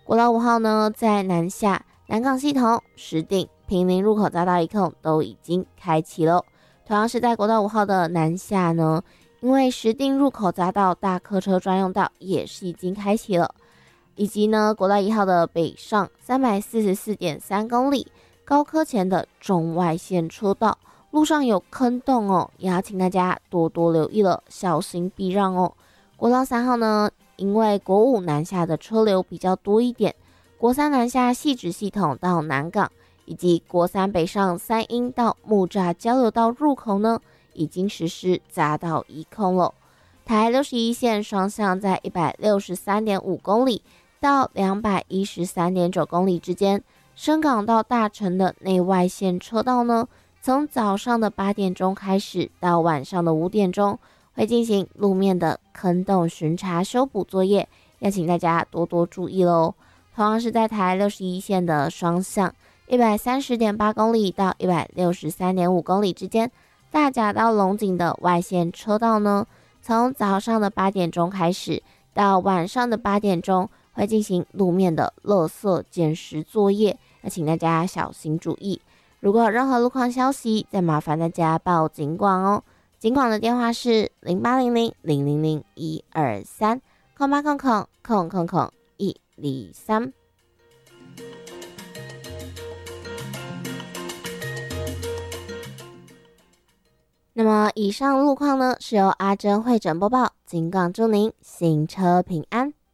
国道5号呢，在南下南港系统、石碇、坪林入口匝道一控都已经开启了。同样是在国道5号的南下呢，因为石碇入口匝道大客车专用道也是已经开启了，以及呢国道1号的北上344.3公里高科前的中外线车道，路上有坑洞哦，也要请大家多多留意了，小心避让哦。国道3号呢，因为国5南下的车流比较多一点，国3南下汐止系统到南港，以及国3北上三鹰到木栅交流道入口呢，已经实施匝道一控了。台61线双向在 163.5 公里到 213.9 公里之间，深港到大城的内外线车道呢，从早上的8点钟开始到晚上的5点钟，会进行路面的坑洞巡查修补作业，要请大家多多注意咯。同样是在台61线的双向 130.8 公里到 163.5 公里之间，大甲到龙井的外线车道呢，从早上的8点钟开始到晚上的8点钟，会进行路面的垃圾捡拾作业，要请大家小心注意。如果有任何路况消息，再麻烦大家报警广哦。警广的电话是0800000123 0800000123。那么以上路况呢，是由阿珍会诊播报，警广祝您行车平安。